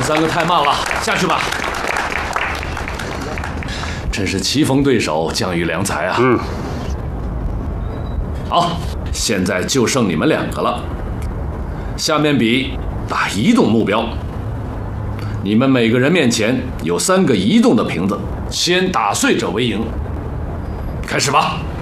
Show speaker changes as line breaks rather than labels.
3个太慢了，下去吧。真是棋逢对手，将遇良才啊！好，现在就剩你们2个了。下面比打移动目标。你们每个人面前有3个移动的瓶子，先打碎者为赢。开始吧。